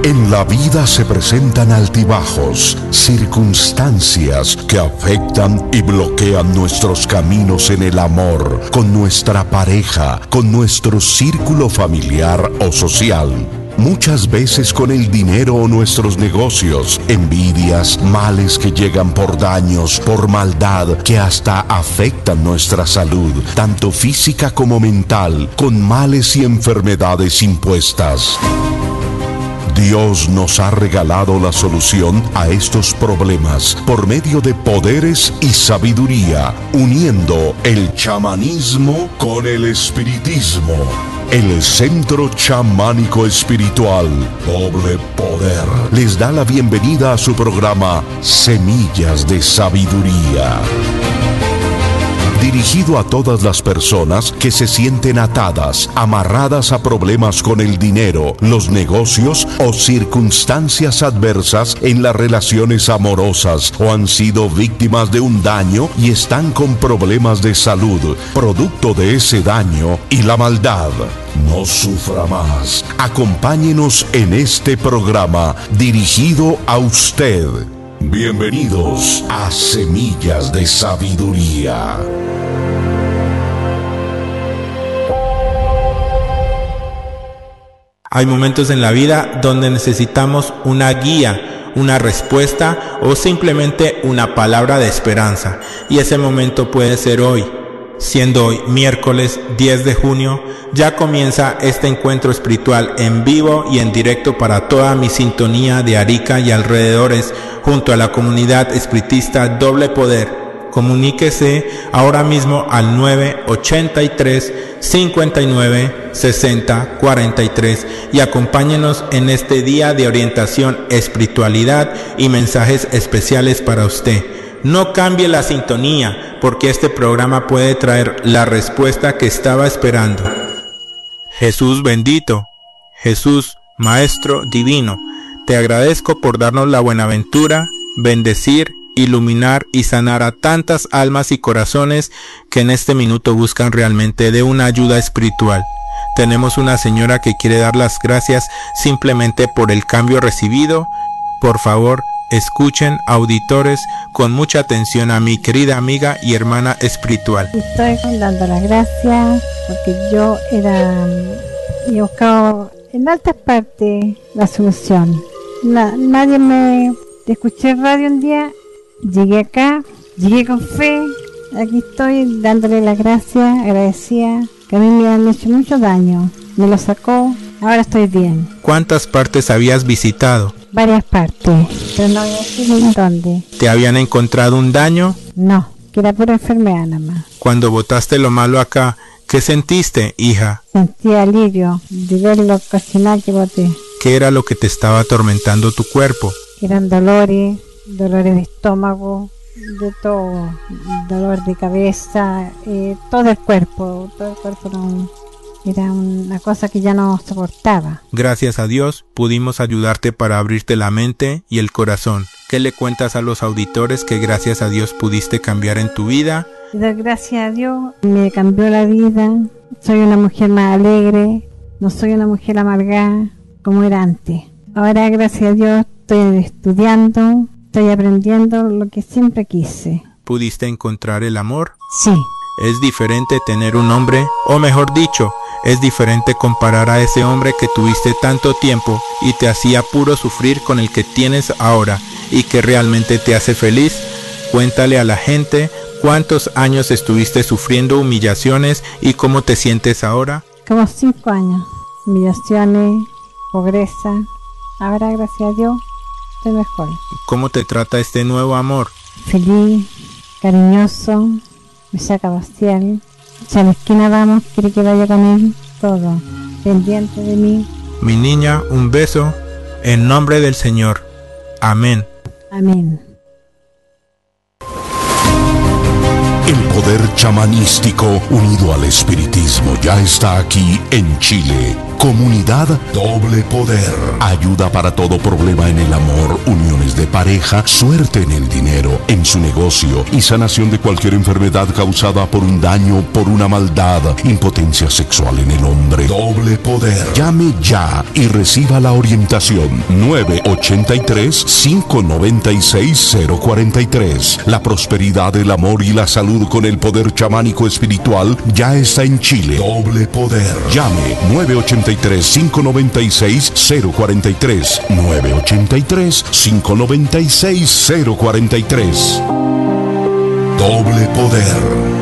En la vida se presentan altibajos, circunstancias que afectan y bloquean nuestros caminos en el amor, con nuestra pareja, con nuestro círculo familiar o social. Muchas veces con el dinero o nuestros negocios, envidias, males que llegan por daños, por maldad, que hasta afectan nuestra salud, tanto física como mental, con males y enfermedades impuestas. Dios nos ha regalado la solución a estos problemas por medio de poderes y sabiduría, uniendo el chamanismo con el espiritismo. El Centro Chamánico Espiritual Doble Poder les da la bienvenida a su programa Semillas de Sabiduría, dirigido a todas las personas que se sienten atadas, amarradas a problemas con el dinero, los negocios o circunstancias adversas en las relaciones amorosas, o han sido víctimas de un daño y están con problemas de salud, producto de ese daño y la maldad. No sufra más. Acompáñenos en este programa dirigido a usted. Bienvenidos a Semillas de Sabiduría. Hay momentos en la vida donde necesitamos una guía, una respuesta o simplemente una palabra de esperanza. Y ese momento puede ser hoy. Siendo hoy miércoles 10 de junio, ya comienza este encuentro espiritual en vivo y en directo para toda mi sintonía de Arica y alrededores, junto a la comunidad espiritista Doble Poder. Comuníquese ahora mismo al 983 59 60 43 y acompáñenos en este día de orientación, espiritualidad y mensajes especiales para usted. No cambie la sintonía, porque este programa puede traer la respuesta que estaba esperando. Jesús bendito, Jesús Maestro Divino, te agradezco por darnos la buenaventura, bendecir, iluminar y sanar a tantas almas y corazones que en este minuto buscan realmente de una ayuda espiritual. Tenemos una señora que quiere dar las gracias simplemente por el cambio recibido. Por favor, escuchen, auditores, con mucha atención a mi querida amiga y hermana espiritual. Estoy dando las gracias porque yo buscaba en altas partes la solución. Nadie me... Escuché radio un día, llegué acá, llegué con fe, aquí estoy dándole las gracias, agradecida, que a mí me han hecho mucho daño, me lo sacó, ahora estoy bien. ¿Cuántas partes habías visitado? Varias partes, pero no voy a decir en dónde. ¿Te habían encontrado un daño? No, que era pura enfermedad nada más. Cuando botaste lo malo acá, ¿qué sentiste, hija? Sentí alivio de ver lo ocasional que boté. ¿Qué era lo que te estaba atormentando tu cuerpo? Eran dolores de estómago, de todo, dolor de cabeza, todo el cuerpo no, era una cosa que ya no soportaba. Gracias a Dios pudimos ayudarte para abrirte la mente y el corazón. ¿Qué le cuentas a los auditores que gracias a Dios pudiste cambiar en tu vida? Gracias a Dios me cambió la vida, soy una mujer más alegre, no soy una mujer amargada como era antes. Ahora gracias a Dios estoy estudiando, estoy aprendiendo lo que siempre quise. ¿Pudiste encontrar el amor? Sí. Es diferente tener un hombre, o mejor dicho, es diferente comparar a ese hombre que tuviste tanto tiempo y te hacía puro sufrir con el que tienes ahora y que realmente te hace feliz. Cuéntale a la gente cuántos años estuviste sufriendo humillaciones y cómo te sientes ahora. Como 5 años, humillaciones, pobreza. Ahora gracias a Dios estoy mejor. ¿Cómo te trata este nuevo amor? Feliz, cariñoso, me saca a pasear. Si a la esquina vamos, quiere que vaya con él, todo, pendiente de mí. Mi niña, un beso, en nombre del Señor. Amén. Amén. El poder chamanístico unido al espiritismo ya está aquí en Chile. Comunidad Doble Poder. Ayuda para todo problema en el amor, uniones de pareja, suerte en el dinero, en su negocio y sanación de cualquier enfermedad causada por un daño, por una maldad, impotencia sexual en el hombre. Doble Poder. Llame ya y reciba la orientación. 983-596-043. La prosperidad, el amor y la salud con el poder chamánico espiritual ya está en Chile. Doble Poder. Llame 983-596-043. 983-596-043. Doble Poder.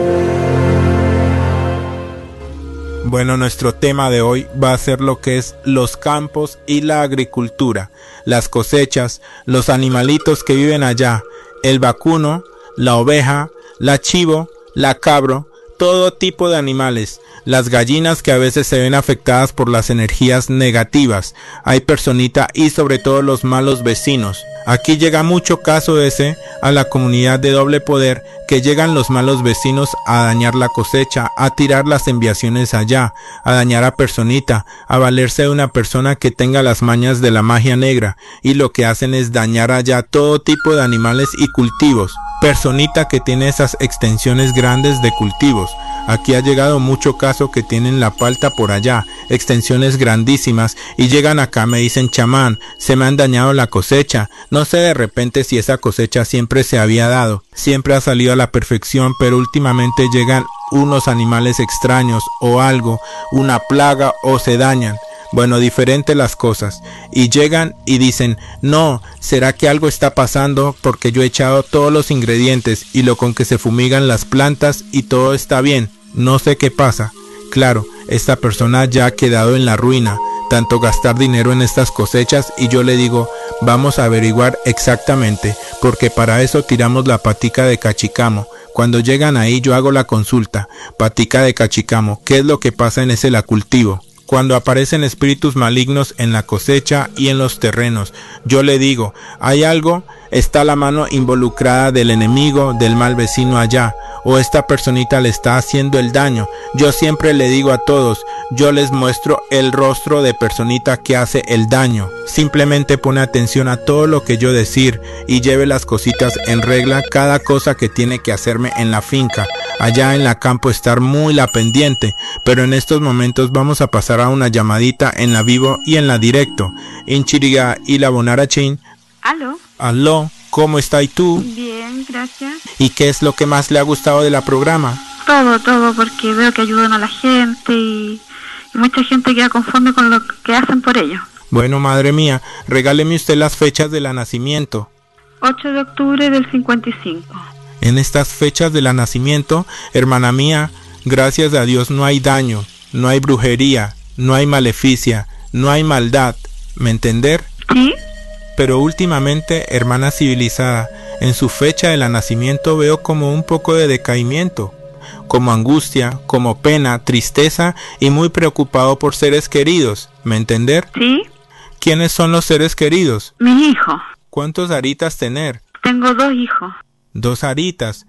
Bueno, nuestro tema de hoy va a ser lo que es los campos y la agricultura, las cosechas, los animalitos que viven allá, el vacuno, la oveja, la chivo, la cabro, todo tipo de animales, las gallinas que a veces se ven afectadas por las energías negativas, hay personita y sobre todo los malos vecinos. Aquí llega mucho caso ese a la comunidad de Doble Poder, que llegan los malos vecinos a dañar la cosecha, a tirar las enviaciones allá, a dañar a personita, a valerse de una persona que tenga las mañas de la magia negra, y lo que hacen es dañar allá todo tipo de animales y cultivos. Personita que tiene esas extensiones grandes de cultivos. Aquí ha llegado mucho caso que tienen la palta por allá, extensiones grandísimas, y llegan acá, me dicen: chamán, se me han dañado la cosecha. No sé de repente si esa cosecha siempre se había dado, siempre ha salido a la perfección, pero últimamente llegan unos animales extraños o algo, una plaga, o se dañan. Bueno, diferente las cosas, y llegan y dicen: no, ¿será que algo está pasando? Porque yo he echado todos los ingredientes y lo con que se fumigan las plantas y todo está bien, no sé qué pasa. Claro, esta persona ya ha quedado en la ruina, tanto gastar dinero en estas cosechas, y yo le digo: vamos a averiguar exactamente, porque para eso tiramos la patica de cachicamo. Cuando llegan ahí yo hago la consulta: patica de cachicamo, ¿qué es lo que pasa en ese la cultivo? Cuando aparecen espíritus malignos en la cosecha y en los terrenos, yo le digo: hay algo, está la mano involucrada del enemigo, del mal vecino allá, o esta personita le está haciendo el daño. Yo siempre le digo a todos, yo les muestro el rostro de personita que hace el daño. Simplemente pone atención a todo lo que yo decir y lleve las cositas en regla, cada cosa que tiene que hacerme en la finca. Allá en la campo estar muy la pendiente, pero en estos momentos vamos a pasar a una llamadita en la vivo y en la directo. Inchiriga y la Bonarachín. ¿Aló? Aló, ¿cómo está y tú? Bien, gracias. ¿Y qué es lo que más le ha gustado de la programa? Todo, porque veo que ayudan a la gente y mucha gente queda conforme con lo que hacen por ellos. Bueno, madre mía, regáleme usted las fechas de la nacimiento. 8 de octubre del 55. En estas fechas de la nacimiento, hermana mía, gracias a Dios no hay daño, no hay brujería, no hay maleficia, no hay maldad, ¿me entender? ¿Sí? Pero últimamente, hermana civilizada, en su fecha de la nacimiento veo como un poco de decaimiento, como angustia, como pena, tristeza y muy preocupado por seres queridos, ¿me entender? ¿Sí? ¿Quiénes son los seres queridos? Mi hijo. ¿Cuántos aritas tener? Tengo 2 hijos. 2 aritas.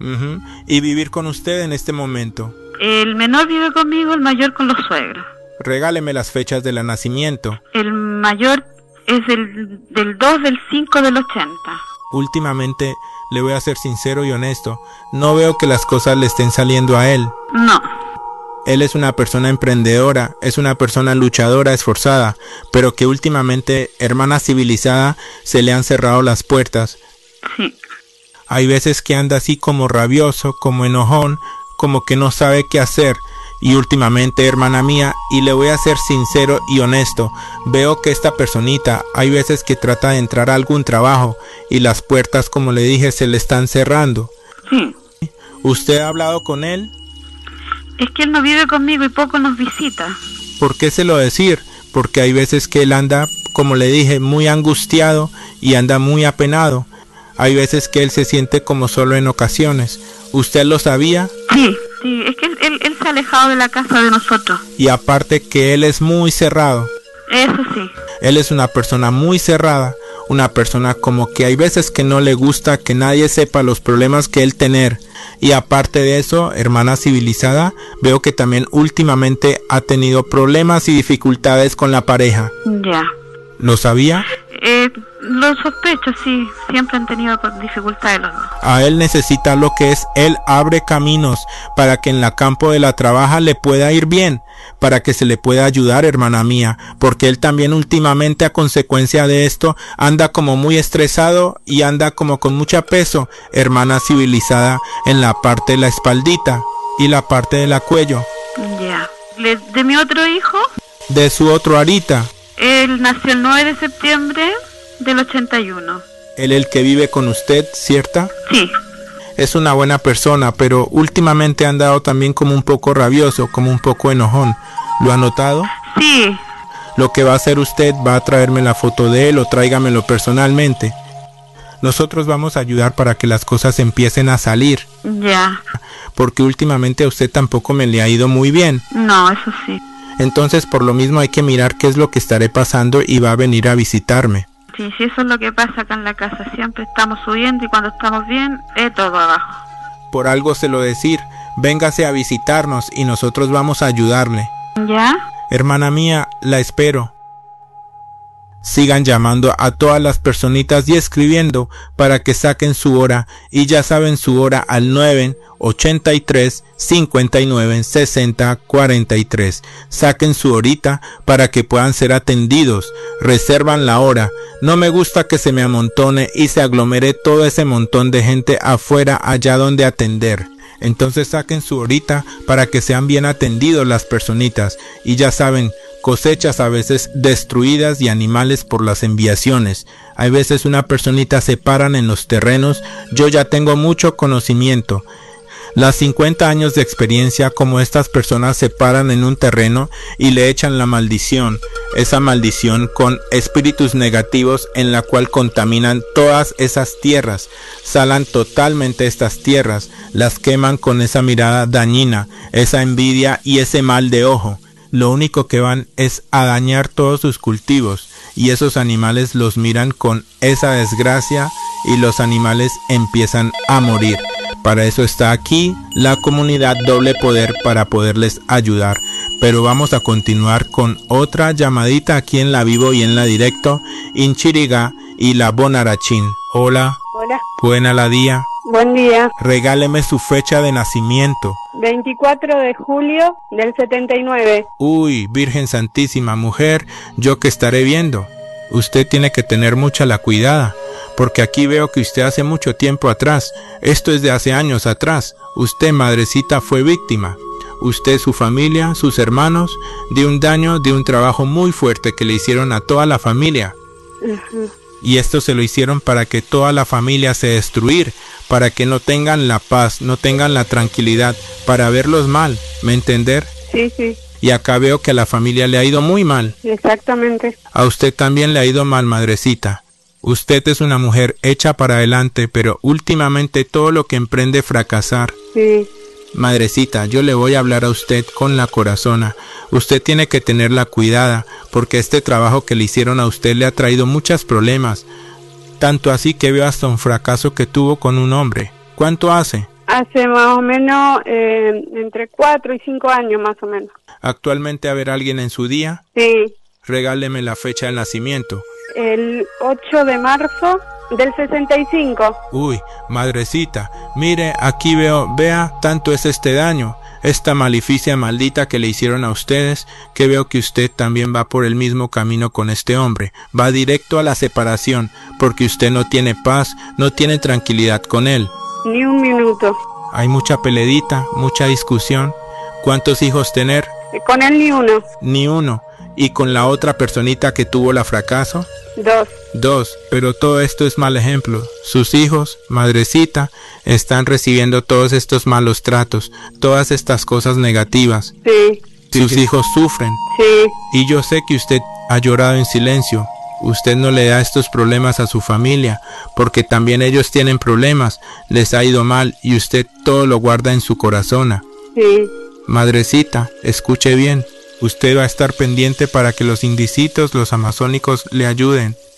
Y vivir con usted en este momento. El menor vive conmigo, el mayor con los suegros. Regáleme las fechas de la nacimiento. El mayor es del 2 del 5 del 80. Últimamente, le voy a ser sincero y honesto, no veo que las cosas le estén saliendo a él. No. Él es una persona emprendedora, es una persona luchadora, esforzada, pero que últimamente, hermana civilizada, se le han cerrado las puertas. Sí. Hay veces que anda así como rabioso, como enojón, como que no sabe qué hacer. Y últimamente, hermana mía, y le voy a ser sincero y honesto, veo que esta personita hay veces que trata de entrar a algún trabajo y las puertas, como le dije, se le están cerrando. Sí. ¿Usted ha hablado con él? Es que él no vive conmigo y poco nos visita. ¿Por qué se lo decir? Porque hay veces que él anda, como le dije, muy angustiado y anda muy apenado. Hay veces que él se siente como solo en ocasiones. ¿Usted lo sabía? Sí, es que él se ha alejado de la casa de nosotros. Y aparte que él es muy cerrado. Eso sí. Él es una persona muy cerrada, una persona como que hay veces que no le gusta que nadie sepa los problemas que él tener. Y aparte de eso, hermana civilizada, veo que también últimamente ha tenido problemas y dificultades con la pareja. Ya. ¿Lo sabía? Lo sospecho, sí. Siempre han tenido dificultades los dos. A él necesita lo que es, él abre caminos para que en la campo de la trabaja le pueda ir bien, para que se le pueda ayudar, hermana mía, porque él también últimamente a consecuencia de esto anda como muy estresado y anda como con mucho peso, hermana civilizada, en la parte de la espaldita y la parte de la cuello. Ya. ¿De mi otro hijo? De su otro Arita. Él nació el 9 de septiembre del 81. Él el que vive con usted, ¿cierta? Sí. Es una buena persona, pero últimamente ha andado también como un poco rabioso, como un poco enojón. ¿Lo ha notado? Sí. Lo que va a hacer usted, va a traerme la foto de él o tráigamelo personalmente. Nosotros vamos a ayudar para que las cosas empiecen a salir. Ya. Porque últimamente a usted tampoco me le ha ido muy bien. No, eso sí. Entonces por lo mismo hay que mirar qué es lo que estaré pasando y va a venir a visitarme. Sí, sí, eso es lo que pasa acá en la casa. Siempre estamos subiendo y cuando estamos bien, es todo abajo. Por algo se lo decir, véngase a visitarnos y nosotros vamos a ayudarle. ¿Ya? Hermana mía, la espero. Sigan llamando a todas las personitas y escribiendo para que saquen su hora, y ya saben su hora al 983 59 60 43. Saquen su horita para que puedan ser atendidos. Reservan la hora. No me gusta que se me amontone y se aglomere todo ese montón de gente afuera allá donde atender. Entonces saquen su horita para que sean bien atendidos las personitas, y ya saben, cosechas a veces destruidas y animales por las enviaciones. Hay veces una personita se paran en los terrenos. Yo ya tengo mucho conocimiento. Las 50 años de experiencia como estas personas se paran en un terreno y le echan la maldición, esa maldición con espíritus negativos en la cual contaminan todas esas tierras, salan totalmente estas tierras, las queman con esa mirada dañina, esa envidia y ese mal de ojo. Lo único que van es a dañar todos sus cultivos y esos animales los miran con esa desgracia y los animales empiezan a morir. Para eso está aquí la comunidad Doble Poder, para poderles ayudar. Pero vamos a continuar con otra llamadita aquí en la vivo y en la directo. Inchiriga y la Bonarachín. Hola. Hola. Buena la día. Buen día. Regáleme su fecha de nacimiento. 24 de julio del 79. Uy, Virgen Santísima, mujer, yo que estaré viendo. Usted tiene que tener mucha la cuidada, porque aquí veo que usted hace mucho tiempo atrás, esto es de hace años atrás, usted, madrecita, fue víctima. Usted, su familia, sus hermanos, de un daño, de un trabajo muy fuerte que le hicieron a toda la familia. Y esto se lo hicieron para que toda la familia se destruir, para que no tengan la paz, no tengan la tranquilidad, para verlos mal, ¿me entender? Sí, sí. Y acá veo que a la familia le ha ido muy mal. Exactamente. A usted también le ha ido mal, madrecita. Usted es una mujer hecha para adelante, pero últimamente todo lo que emprende fracasar. Sí. Madrecita, yo le voy a hablar a usted con la corazona. Usted tiene que tenerla cuidada, porque este trabajo que le hicieron a usted le ha traído muchos problemas. Tanto así que veo hasta un fracaso que tuvo con un hombre. ¿Cuánto hace? Hace más o menos entre 4 y 5 años más o menos. ¿Actualmente a ver alguien en su día? Sí. Regáleme la fecha de nacimiento. El 8 de marzo del 65. Uy, madrecita, mire, aquí vea, tanto es este daño, esta maleficia maldita que le hicieron a ustedes, que veo que usted también va por el mismo camino con este hombre, va directo a la separación, porque usted no tiene paz, no tiene tranquilidad con él. Ni un minuto. Hay mucha peledita, mucha discusión. ¿Cuántos hijos tener? Con él ni uno. Ni uno. ¿Y con la otra personita que tuvo la fracaso? 2. 2, pero todo esto es mal ejemplo. Sus hijos, madrecita, están recibiendo todos estos malos tratos, todas estas cosas negativas. Sí. Sus hijos sufren. Sí. Y yo sé que usted ha llorado en silencio. Usted no le da estos problemas a su familia, porque también ellos tienen problemas, les ha ido mal y usted todo lo guarda en su corazón. Sí. Madrecita, escuche bien. Usted va a estar pendiente para que los indicitos, los amazónicos, le ayuden.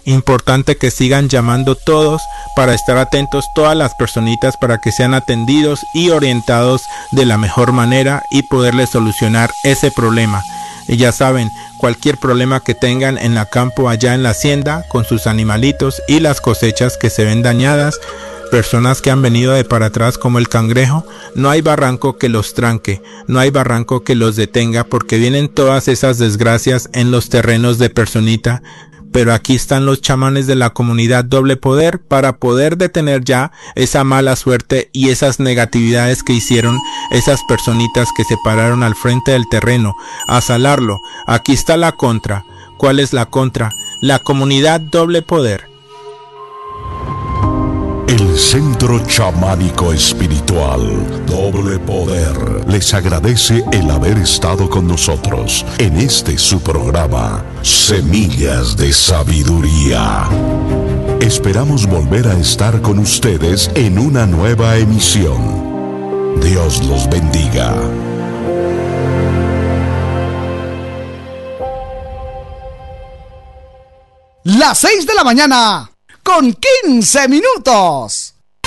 Importante que sigan llamando todos para estar atentos todas las personitas para que sean atendidos y orientados de la mejor manera y poderles solucionar ese problema. Y ya saben, cualquier problema que tengan en la campo allá en la hacienda con sus animalitos y las cosechas que se ven dañadas, personas que han venido de para atrás como el cangrejo, no hay barranco que los tranque, no hay barranco que los detenga porque vienen todas esas desgracias en los terrenos de personita. Pero aquí están los chamanes de la comunidad Doble Poder para poder detener ya esa mala suerte y esas negatividades que hicieron esas personitas que se pararon al frente del terreno a salarlo. Aquí está la contra. ¿Cuál es la contra? La comunidad Doble Poder. El Centro Chamánico Espiritual Doble Poder les agradece el haber estado con nosotros en este su programa Semillas de Sabiduría. Esperamos volver a estar con ustedes en una nueva emisión. Dios los bendiga. Las 6 de la mañana con 15 minutos.